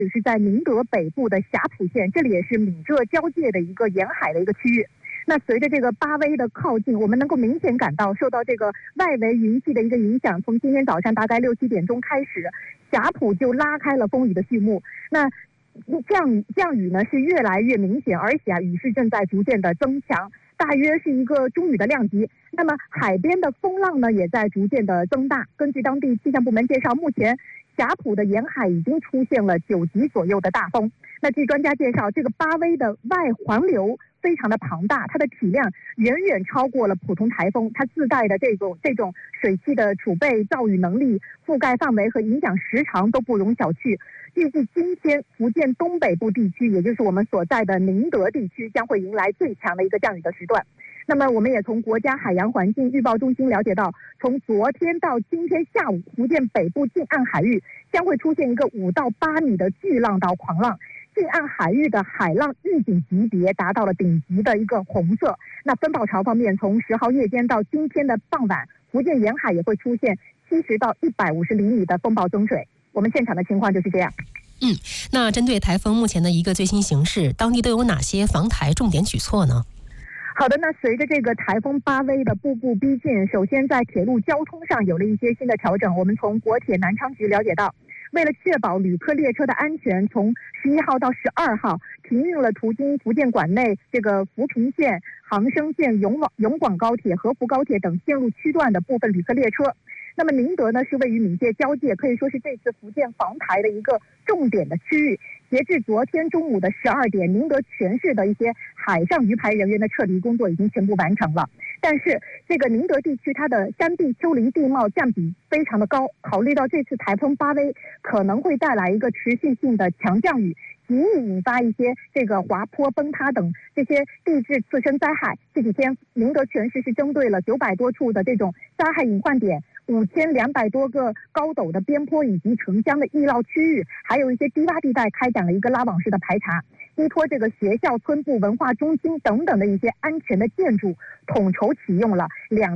是在宁德北部的霞浦县，这里也是闽浙交界的一个沿海的一个区域。那随着这个巴威的靠近，我们能够明显感到受到这个外围云系的一个影响，从今天早上大概6、7点钟开始，霞浦就拉开了风雨的序幕。那降雨呢是越来越明显，而且雨势正在逐渐的增强，大约是一个中雨的量级。那么海边的风浪呢也在逐渐的增大。根据当地气象部门介绍，目前霞浦的沿海已经出现了9级左右的大风。那据专家介绍，这个巴威的外环流非常的庞大，它的体量远远超过了普通台风，它自带的这种水汽的储备、造雨能力、覆盖范围和影响时长都不容小觑。预计今天福建东北部地区，也就是我们所在的宁德地区，将会迎来最强的一个降雨的时段。那么我们也从国家海洋环境预报中心了解到，从昨天到今天下午，福建北部近岸海域将会出现一个5到8米的巨浪到狂浪，近岸海域的海浪预警级别达到了顶级的一个红色。那风暴潮方面，从10号夜间到今天的傍晚，福建沿海也会出现70到150厘米的风暴增水。我们现场的情况就是这样。 那针对台风目前的一个最新形势，当地都有哪些防台重点举措呢？ 好的，那随着这个台风巴威的步步逼近，首先在铁路交通上有了一些新的调整。我们从国铁南昌局了解到，为了确保旅客列车的安全，从11号到12号停运了途经福建管内这个福平县、杭生县、永广高铁、合福高铁等线路区段的部分旅客列车。那么宁德呢是位于闽界交界，可以说是这次福建防台的一个重点的区域。截至昨天中午的12点，宁德全市的一些海上鱼排人员的撤离工作已经全部完成了。但是这个宁德地区它的山地丘陵地貌占比非常的高，考虑到这次台风巴威可能会带来一个持续性的强降雨，极易引发一些这个滑坡崩塌等这些地质次生灾害。这几天宁德全市是针对了900多处的这种灾害隐患点，5200多个高陡的边坡以及城乡的易涝区域，还有一些低洼地带开展了一个拉网式的排查，依托这个学校、村部、文化中心等等的一些安全的建筑，统筹启用了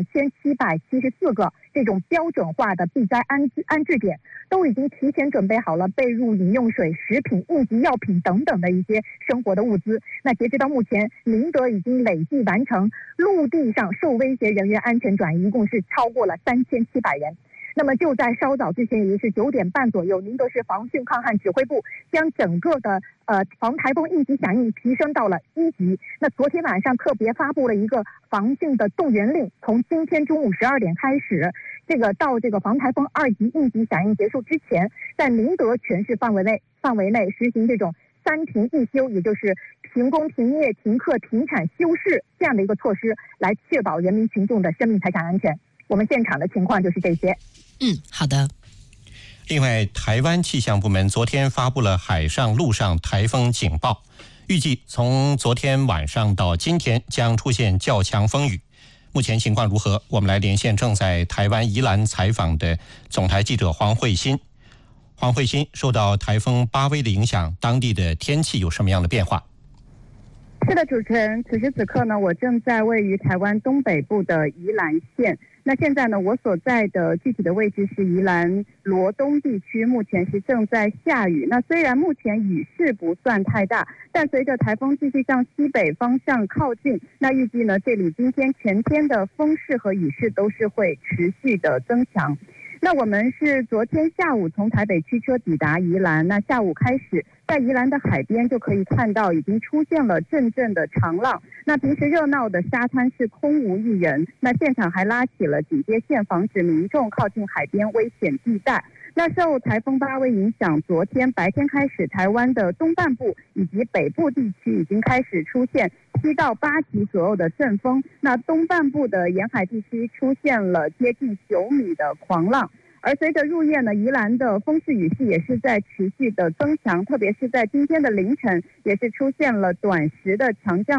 2774个这种标准化的避灾安置点，都已经提前准备好了备入饮用水、食品、应急药品等等的一些生活的物资。那截止到目前，宁德已经累计完成陆地上受威胁人员安全转移，一共是超过了3700人。那么就在稍早之前，也就是9点半左右，宁德市防汛抗旱指挥部将整个的防台风应急响应提升到了1级。那昨天晚上特别发布了一个防汛的动员令，从今天中午12点开始，到这个防台风2级应急响应结束之前，在宁德全市范围内实行这种3停1休，也就是停工、停业、停课、停产、休市这样的一个措施，来确保人民群众的生命财产安全。我们现场的情况就是这些。 好的。 另外，台湾气象部门昨天发布了海上、陆上台风警报，预计从昨天晚上到今天将出现较强风雨。目前情况如何？我们来连线正在台湾宜兰采访的总台记者黄慧欣。黄慧欣，受到台风巴威的影响，当地的天气有什么样的变化？ 是的，主持人，此时此刻呢，我正在位于台湾东北部的宜兰县。那现在呢，我所在的具体的位置是宜兰罗东地区，目前是正在下雨。那虽然目前雨势不算太大，但随着台风继续向西北方向靠近，那预计呢，这里今天全天的风势和雨势都是会持续的增强。那我们是昨天下午从台北驱车抵达宜兰，那下午开始在宜兰的海边就可以看到已经出现了阵阵的长浪，那平时热闹的沙滩是空无一人，那现场还拉起了警戒线，防止民众靠近海边危险地带。那受台风巴威影响，昨天白天开始，台湾的东半部以及北部地区已经开始出现7到8级左右的阵风，那东半部的沿海地区出现了接近9米的狂浪。而随着入夜呢，宜兰的风势雨势也是在持续的增强，特别是在今天的凌晨，也是出现了短时的强降雨，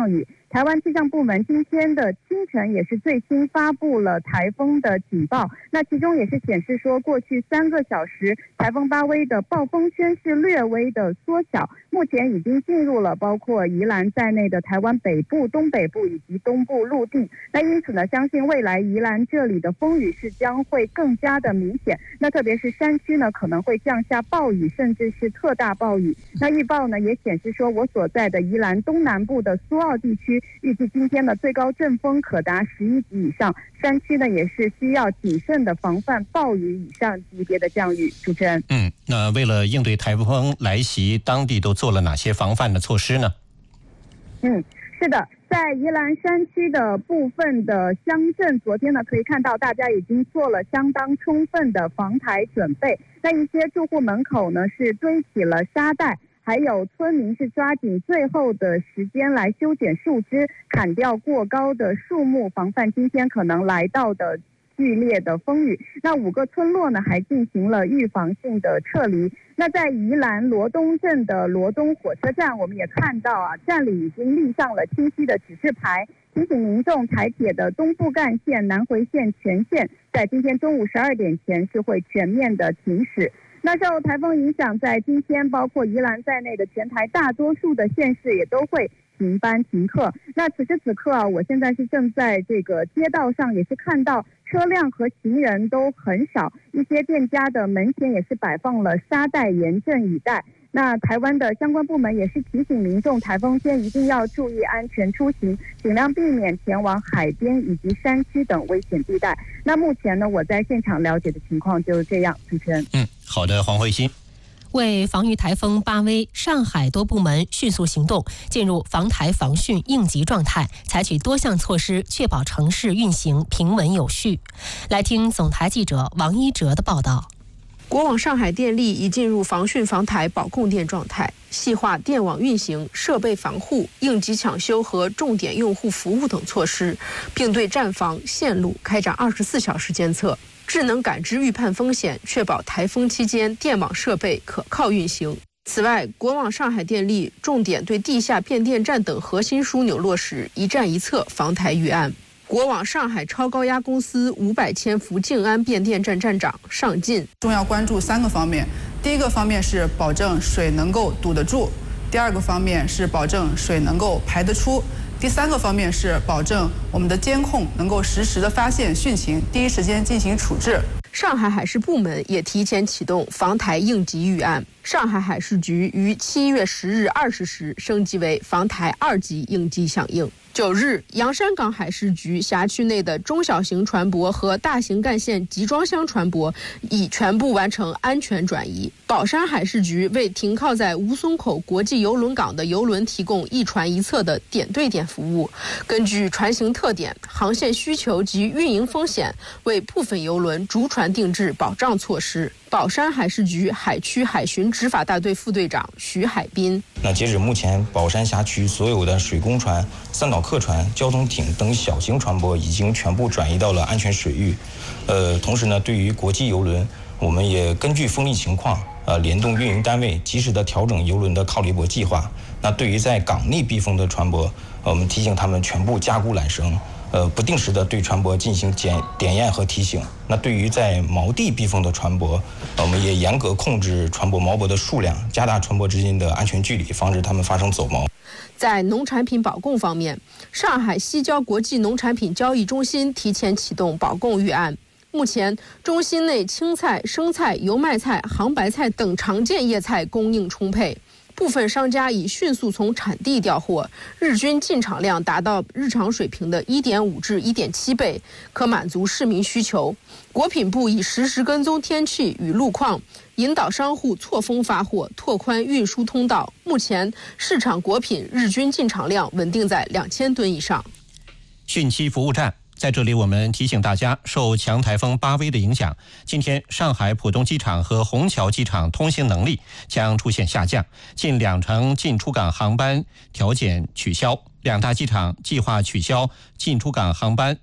台湾气象部门今天的清晨也是最新发布了台风的警报，那其中也是显示说，过去3个小时台风巴威的暴风圈是略微的缩小，目前已经进入了包括宜兰在内的台湾北部、东北部以及东部陆地。那因此呢，相信未来宜兰这里的风雨是将会更加的明显，那特别是山区呢可能会降下暴雨，甚至是特大暴雨。那预报呢也显示说，我所在的宜兰东南部的苏澳地区预计今天的最高阵风可达11级以上，山区呢也是需要谨慎的防范暴雨以上级别的降雨。主持人， 那为了应对台风来袭，当地都做了哪些防范的措施呢？ 是的，在宜兰山区的部分的乡镇，昨天呢可以看到大家已经做了相当充分的防台准备。那一些住户门口呢是堆起了沙袋，还有村民是抓紧最后的时间来修剪树枝，砍掉过高的树木，防范今天可能来到的剧烈的风雨。那5个村落呢还进行了预防性的撤离。那在宜兰罗东镇的罗东火车站，我们也看到站里已经立上了清晰的指示牌，提醒民众台铁的东部干线、南回线全线在今天中午12点前是会全面的停驶。那受台风影响，在今天包括宜兰在内的全台大多数的县市也都会停班停课。那此时此刻我现在是正在这个街道上，也是看到车辆和行人都很少，一些店家的门前也是摆放了沙袋严阵以待。那台湾的相关部门也是提醒民众，台风天一定要注意安全出行，尽量避免前往海边以及山区等危险地带。那目前呢，我在现场了解的情况就是这样。主持人， 好的，黄慧欣。 为防御台风巴威，上海多部门迅速行动，进入防台防汛应急状态，采取多项措施，确保城市运行平稳有序。来听总台记者王一哲的报道。 国网上海电力已进入防汛防台保供电状态，细化电网运行、设备防护、应急抢修和重点用户服务等措施，并对站房、线路开展24小时监测，智能感知预判风险，确保台风期间电网设备可靠运行。此外，国网上海电力重点对地下变电站等核心枢纽落实一站一测防台预案。国网上海超高压公司500千伏静安变电站站长尚进重要关注3个方面。第一个方面是保证水能够堵得住，第2个方面是保证水能够排得出，第3个方面是保证我们的监控能够实时的发现汛情，第一时间进行处置。 上海海事部门也提前启动防台应急预案，上海海事局于7月10日20时升级为防台2级应急响应。9日，洋山港海事局辖区内的中小型船舶和大型干线集装箱船舶已全部完成安全转移。宝山海事局为停靠在吴淞口国际邮轮港的邮轮提供一船一测的点对点服务，根据船型特点、航线需求及运营风险，为部分邮轮逐船定制保障措施。宝山海事局海区海巡执法大队副队长徐海滨： 那截止目前，宝山辖区所有的水工船、三岛客船、交通艇等小型船舶已经全部转移到了安全水域。同时呢，对于国际邮轮，我们也根据风力情况，联动运营单位及时的调整邮轮的靠离泊计划。那对于在港内避风的船舶，我们提醒他们全部加固缆绳。不定时的对船舶进行点验和提醒。那对于在锚地避风的船舶，我们也严格控制船舶锚泊的数量，加大船舶之间的安全距离，防止它们发生走锚。 在农产品保供方面，上海西郊国际农产品交易中心提前启动保供预案。目前，中心内青菜、生菜、油麦菜、杭白菜等常见叶菜供应充沛。部分商家已迅速从产地调货，日均进场量达到日常水平的1.5至1.7倍，可满足市民需求。国品部已实时跟踪天气与路况，引导商户错峰发货，拓宽运输通道。目前，市场果品日均进场量稳定在2000吨以上。 汛期服务站。在这里，我们提醒大家，受强台风巴威的影响，今天上海浦东机场和虹桥机场通行能力将出现下降，近2成进出港航班调减取消。两大机场计划取消进出港航班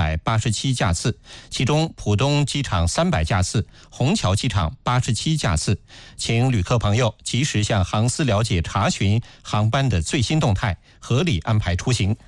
387架次，其中浦东机场300架次，虹桥机场87架次。请旅客朋友及时向航司了解查询航班的最新动态，合理安排出行。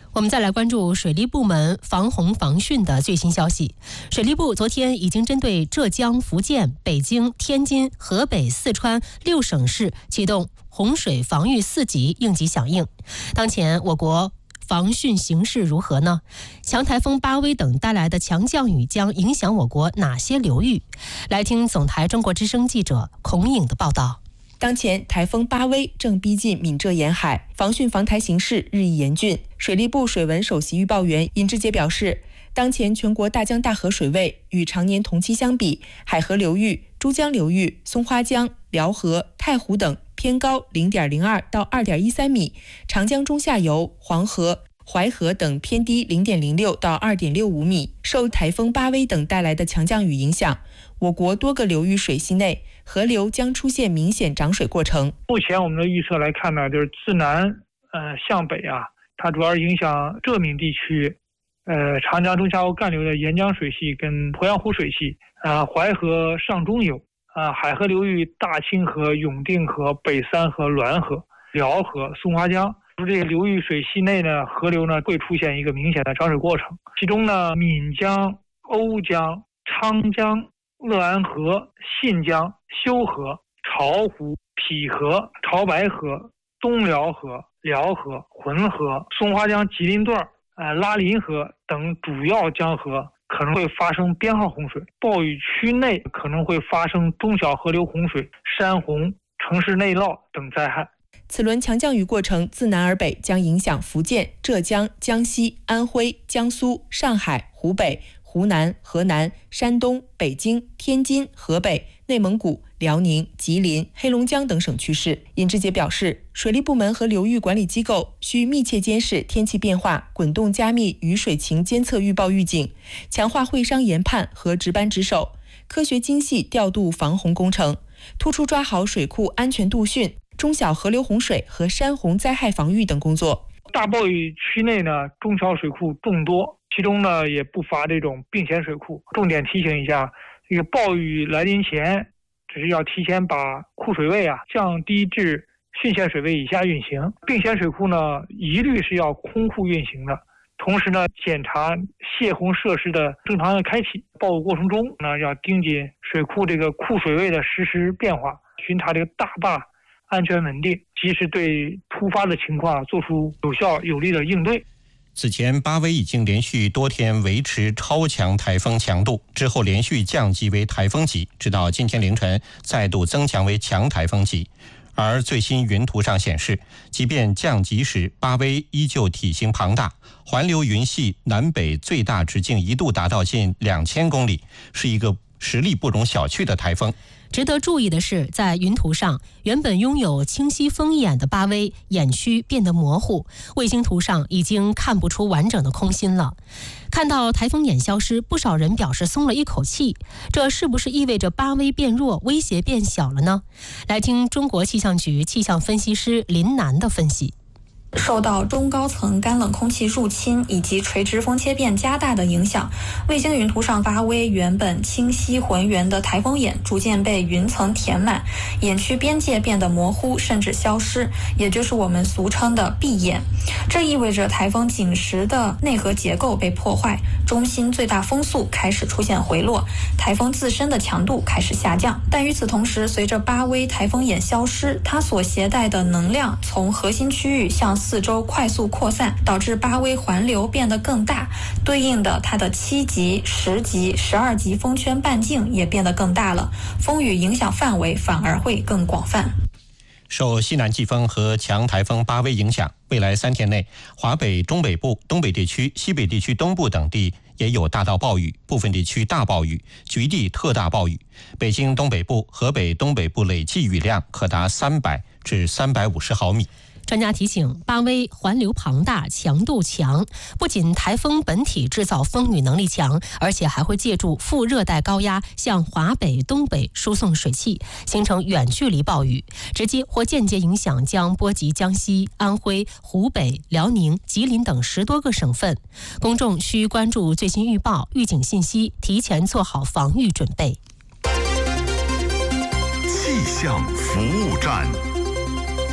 我们再来关注水利部门防洪防汛的最新消息。水利部昨天已经针对浙江、福建、北京、天津、河北、四川6省市启动洪水防御4级应急响应。当前我国防汛形势如何呢？强台风巴威等带来的强降雨将影响我国哪些流域？来听总台中国之声记者孔颖的报道。 当前台风巴威正逼近闽浙沿海，防汛防台形势日益严峻。水利部水文首席预报员尹志杰表示，当前全国大江大河水位与常年同期相比，海河流域、珠江流域、松花江、辽河、太湖等偏高 0.02 到 2.13 米，长江中下游、黄河、淮河等偏低 0.06 到 2.65 米。受台风巴威等带来的强降雨影响，我国多个流域水系内河流将出现明显涨水过程。 目前我们的预测来看呢，就是自南向北啊，它主要影响浙闽地区，长江中下游干流的沿江水系跟鄱阳湖水系，淮河上中游，海河流域大清河、永定河、北三河、滦河、辽河、松花江。这些流域水系内呢，河流呢会出现一个明显的涨水过程。其中呢，岷江、瓯江、昌江、乐安河、信江、修河、巢湖、淠河、潮白河、东辽河、辽河、浑河、松花江吉林段、拉林河等主要江河可能会发生编号洪水，暴雨区内可能会发生中小河流洪水、山洪、城市内涝等灾害。 此轮强降雨过程自南而北将影响福建、浙江、江西、安徽、江苏、上海、湖北、湖南、河南、山东、北京、天津、河北、内蒙古、辽宁、吉林、黑龙江等省区市。尹志杰表示，水利部门和流域管理机构需密切监视天气变化，滚动加密雨水情监测预报预警，强化会商研判和值班值守，科学精细调度防洪工程，突出抓好水库安全度汛、中小河流洪水和山洪灾害防御等工作。 大暴雨区内呢，中小水库众多，其中呢也不乏这种并线水库。重点提醒一下，这个暴雨来临前，只是要提前把库水位降低至汛线水位以下运行。并线水库呢，一律是要空库运行的。同时呢，检查泄洪设施的正常的开启。暴雨过程中呢，要盯紧水库这个库水位的实时变化，巡查这个大坝安全稳定，及时对突发的情况做出有效有力的应对。 此前巴威已经连续多天维持超强台风强度，之后连续降级为台风级，直到今天凌晨再度增强为强台风级。而最新云图上显示，即便降级时，巴威依旧体型庞大，环流云系南北最大直径一度达到近2000公里，是一个实力不容小觑的台风。 值得注意的是，在云图上，原本拥有清晰风眼的巴威眼区变得模糊，卫星图上已经看不出完整的空心了。看到台风眼消失，不少人表示松了一口气，这是不是意味着巴威变弱，威胁变小了呢？来听中国气象局气象分析师林楠的分析。 受到中高层干冷空气入侵以及垂直风切变加大的影响，卫星云图上巴威原本清晰浑圆的台风眼逐渐被云层填满，眼区边界变得模糊甚至消失，也就是我们俗称的闭眼。这意味着台风紧实的内核结构被破坏，中心最大风速开始出现回落，台风自身的强度开始下降。但与此同时，随着巴威台风眼消失，它所携带的能量从核心区域向四周快速扩散，导致巴威环流变得更大，对应的它的7级、10级、12级风圈半径也变得更大了，风雨影响范围反而会更广泛。 受西南季风和强台风巴威影响，未来3天内，华北中北部、东北地区、西北地区东部等地也有大到暴雨，部分地区大暴雨，局地特大暴雨。北京东北部、河北东北部累计雨量可达300至350毫米。 专家提醒，巴威环流庞大，强度强，不仅台风本体制造风雨能力强，而且还会借助副热带高压向华北、东北输送水汽，形成远距离暴雨，直接或间接影响将波及江西、安徽、湖北、辽宁、吉林等10多个省份。公众需关注最新预报、预警信息，提前做好防御准备。 气象服务站。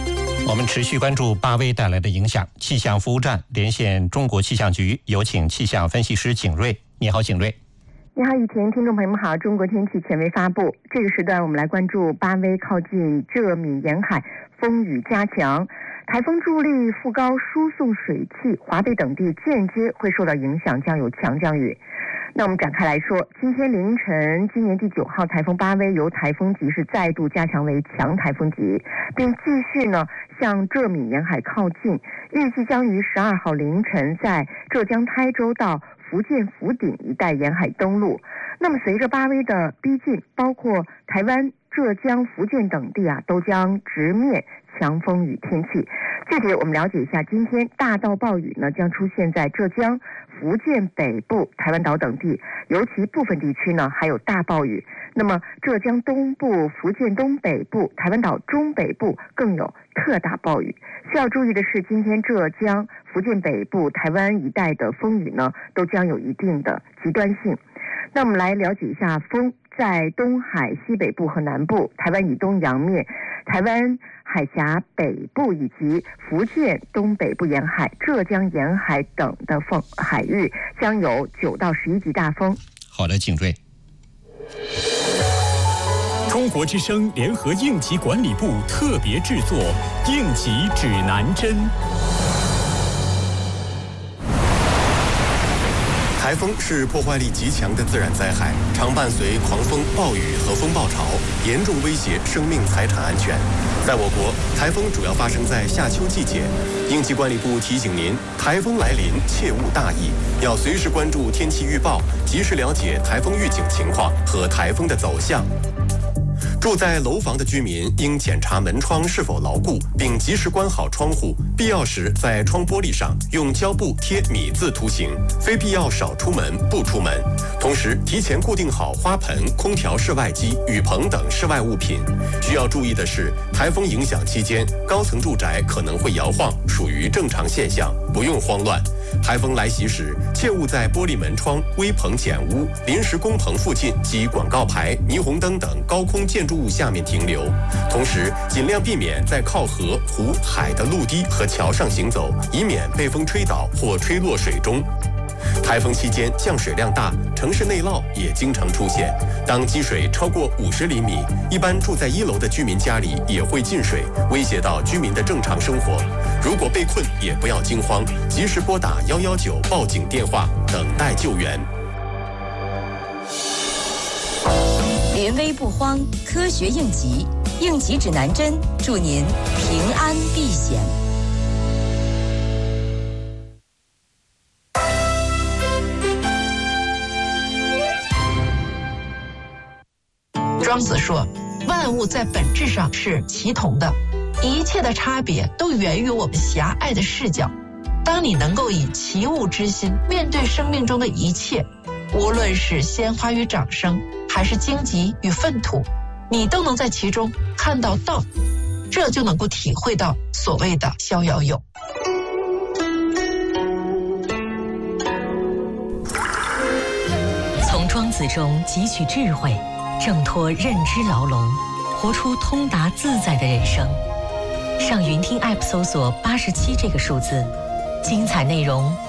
我们持续关注巴威带来的影响。气象服务站连线中国气象局，有请气象分析师景瑞。你好，景瑞。 你好，雨婷，听众朋友们好。中国天气权威发布，这个时段我们来关注巴威靠近浙闽沿海，风雨加强，台风助力副高输送水汽，华北等地间接会受到影响，将有强降雨。那我们展开来说，今天凌晨，今年第9号台风巴威由台风级是再度加强为强台风级，并继续向浙闽沿海靠近，预计将于12号凌晨在浙江台州到福建福鼎一带沿海登陆。那么随着巴威的逼近，包括台湾、浙江、福建等地都将直面强风雨天气。具体我们了解一下，今天大到暴雨将出现在浙江、福建北部、台湾岛等地，尤其部分地区还有大暴雨。那么浙江东部、福建东北部、台湾岛中北部更有特大暴雨。需要注意的是，今天浙江、福建北部、台湾一带的风雨都将有一定的极端性。那我们来了解一下风。在东海西北部和南部、台湾以东洋面、台湾海峡北部以及福建东北部沿海、浙江沿海等的海域将有9到11级大风。 好的，景瑞。 中国之声联合应急管理部特别制作应急指南针。 台风是破坏力极强的自然灾害，常伴随狂风、暴雨和风暴潮，严重威胁生命财产安全。在我国，台风主要发生在夏秋季节。应急管理部提醒您，台风来临切勿大意，要随时关注天气预报，及时了解台风预警情况和台风的走向。住在楼房的居民应检查门窗是否牢固，并及时关好窗户，必要时在窗玻璃上用胶布贴米字图形，非必要少出门不出门。同时提前固定好花盆、空调室外机、雨棚等室外物品。需要注意的是，台风影响期间高层住宅可能会摇晃，属于正常现象，不用慌乱。台风来袭时，切勿在玻璃门窗、危棚简屋、临时工棚附近及广告牌、霓虹灯等高空建筑物下面停留。同时尽量避免在靠河、湖、海的陆地和桥上行走，以免被风吹倒或吹落水中。台风期间降水量大，城市内涝也经常出现。当积水超过50厘米，一般住在1楼的居民家里也会进水，威胁到居民的正常生活。如果被困，也不要惊慌，及时拨打119报警电话，等待救援。 临危不慌，科学应急，应急指南针，祝您平安避险。 庄子说，万物在本质上是齐同的，一切的差别都源于我们狭隘的视角。当你能够以齐物之心面对生命中的一切，无论是鲜花与掌声，还是荆棘与粪土，你都能在其中看到道，这就能够体会到所谓的逍遥游。 从庄子中汲取智慧，挣脱认知牢笼，活出通达自在的人生。上云听 App 搜索87这个数字，精彩内容